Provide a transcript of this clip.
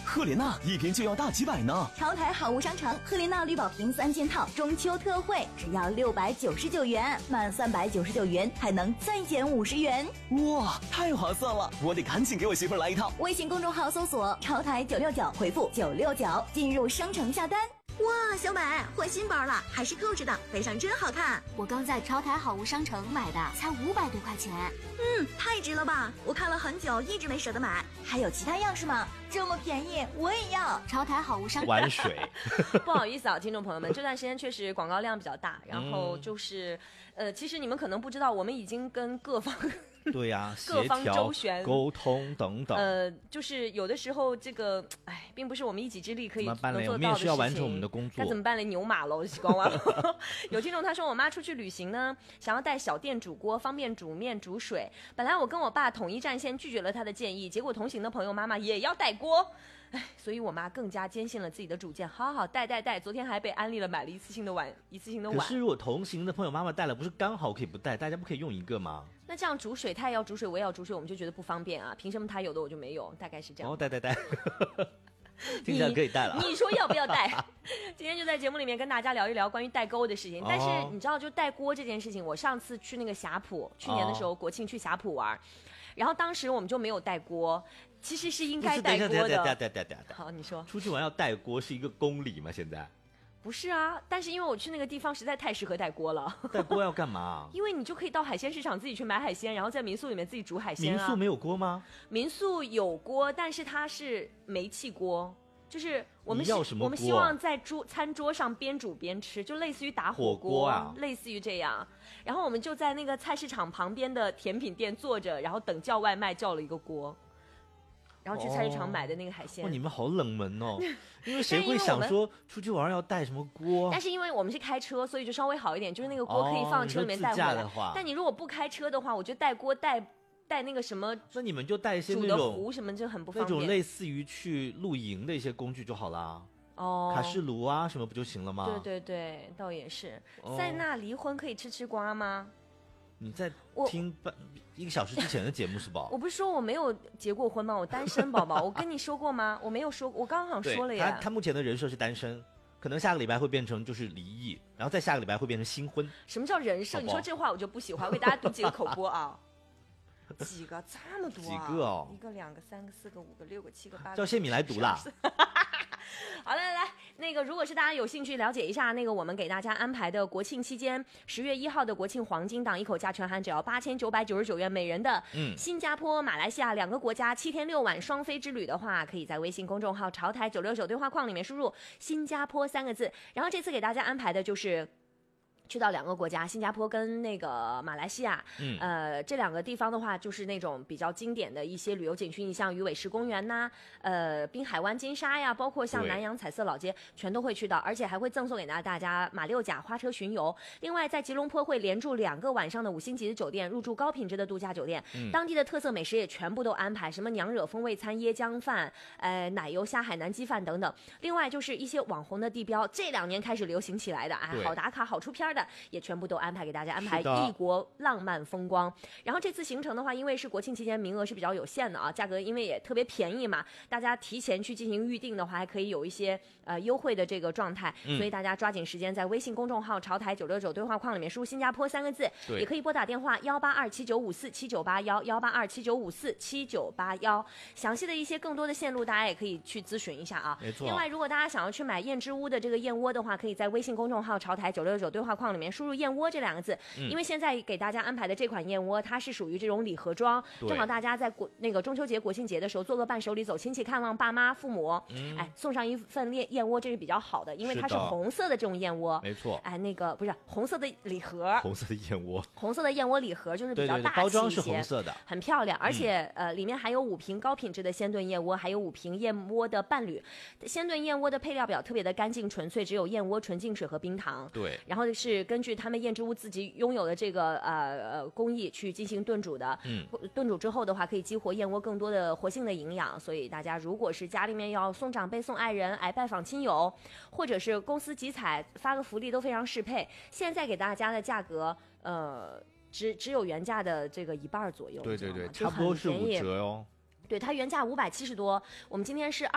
赫莲娜一瓶就要大几百呢。 潮台好物商城赫莲娜绿宝瓶3件套中秋特惠，只要699元，满399元还能再减50元。 哇，太划算了！我得赶紧给我媳妇来一套。 微信公众号搜索潮台969，回复969进入商城下单。 哇，小美换新包了，还是扣着的，背上真好看。 我刚在潮台好物商城买的，才500多块钱。 太值了吧！我看了很久，一直没舍得买。 还有其他样式吗？这么便宜，我也要。 潮台好物商玩水。 不好意思啊，听众朋友们，这段时间确实广告量比较大，然后就是，其实你们可能不知道，我们已经跟各方。 对呀， 各方周旋、 沟通等等。 就是有的时候这个，并不是我们一己之力可以能做到的事情。 我们也需要完成我们的工作。 该怎么办嘞？牛马喽，光完了。有听众他说，我妈出去旅行呢，想要带小电煮锅，方便煮面煮水。本来我跟我爸统一战线，拒绝了他的建议，结果同行的朋友妈妈也要带锅。所以我妈更加坚信了自己的主见，好带。昨天还被安利了买了一次性的碗。 可是如果同行的朋友妈妈带了，不是刚好可以不带，大家不可以用一个吗？ 那这样煮水，他也要煮水，我也要煮水，我们就觉得不方便啊。凭什么他有的我就没有？大概是这样。 带。听起来可以带了。 你说要不要带？今天就在节目里面跟大家聊一聊关于带钩的事情。但是你知道，就带锅这件事情，我上次去那个霞浦，去年的时候国庆去霞浦玩，然后当时我们就没有带锅。其实是应该带锅的。好，你说出去玩要带锅是一个公理吗？现在不是啊，但是因为我去那个地方实在太适合带锅了。 带锅要干嘛？ 因为你就可以到海鲜市场自己去买海鲜，然后在民宿里面自己煮海鲜啊。 民宿没有锅吗？ 民宿有锅，但是它是煤气锅。就是我们希望在餐桌上边煮边吃，就类似于打火锅啊， 类似于这样。然后我们就在那个菜市场旁边的甜品店坐着，然后等叫外卖，叫了一个锅。然后去菜市场买的那个海鲜。 你们好冷门哦！因为谁会想说出去玩要带什么锅？ 但是因为我们是开车，所以就稍微好一点，就是那个锅可以放车里面带回来。但你如果不开车的话，我觉得带锅带那个什么， 那你们就带一些那种煮的壶什么就很不方便。 那种类似于去露营的一些工具就好啦。卡式炉啊什么不就行了吗？ 对，倒也是。塞纳离婚可以吃瓜吗？ 你在听1个小时之前的节目是吧？ 我不是说我没有结过婚吗？我单身宝宝，我跟你说过吗？我没有说，我刚好说了呀。 他目前的人设是单身，可能下个礼拜会变成就是离异，然后再下个礼拜会变成新婚。 什么叫人设？你说这话我就不喜欢。我给大家读几个口播啊。几个这么多？ 几个哦 ？1个、2个、3个、4个、5个、6个、7个、8个。 叫谢米来读啦。 好，来，那个如果是大家有兴趣了解一下那个我们给大家安排的国庆期间10月1号的国庆黄金档，一口价全含只要8999元每人的新加坡、马来西亚2个国家7天6晚双飞之旅的话，可以在微信公众号潮台969对话框里面输入新加坡3个字。然后这次给大家安排的就是去到2个国家，新加坡跟那个马来西亚，这2个地方的话，就是那种比较经典的一些旅游景区，你像鱼尾狮公园呐，滨海湾金沙呀，包括像南洋彩色老街，全都会去到，而且还会赠送给大家马六甲花车巡游。另外，在吉隆坡会连住2个晚上的5星级的酒店，入住高品质的度假酒店，当地的特色美食也全部都安排，什么娘惹风味餐、椰浆饭、奶油虾海南鸡饭等等。另外就是一些网红的地标，这2年开始流行起来的，好打卡、好出片的。也全部都安排给大家，安排异国浪漫风光。然后这次行程的话，因为是国庆期间，名额是比较有限的啊，价格因为也特别便宜嘛，大家提前去进行预定的话，还可以有一些优惠的这个状态，所以大家抓紧时间在微信公众号潮台969对话框里面输入新加坡3个字，也可以拨打电话18279547981，18279547981，详细的一些更多的线路大家也可以去咨询一下啊。 没错。 另外，如果大家想要去买燕之屋的这个燕窝的话，可以在微信公众号潮台969对话框里面输入燕窝这2个字，因为现在给大家安排的这款燕窝，它是属于这种礼盒装，正好大家在那个中秋节、国庆节的时候做个伴手礼，走亲戚看望爸妈、父母，送上一份燕窝，这是比较好的，因为它是红色的这种燕窝， 没错， 那个不是红色的礼盒， 红色的燕窝， 红色的燕窝礼盒就是比较大气一些， 包装是红色的， 很漂亮，而且里面还有5瓶高品质的鲜炖燕窝，还有5瓶燕窝的伴侣。鲜炖燕窝的配料表特别的干净纯粹，只有燕窝、纯净水和冰糖， 对， 然后是根据他们燕之屋自己拥有的这个工艺去进行炖煮的，炖煮之后的话可以激活燕窝更多的活性的营养，所以大家如果是家里面要送长辈、送爱人、拜访亲友，或者是公司集采发个福利都非常适配。现在给大家的价格，只有原价的这个1半左右， 对，差不多是5折哦。 对，它原价570多，我们今天是